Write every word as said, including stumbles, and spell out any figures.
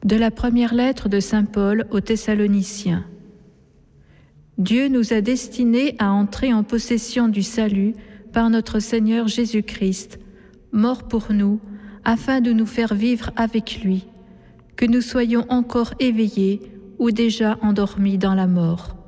De la première lettre de saint Paul aux Thessaloniciens. Dieu nous a destinés à entrer en possession du salut par notre Seigneur Jésus-Christ, mort pour nous, afin de nous faire vivre avec lui, que nous soyons encore éveillés ou déjà endormis dans la mort.